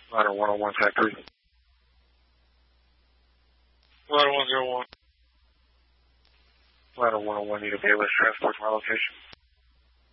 Ladder 101 Factory. Ladder 101. Ladder 101, need a bailiff transport to my location.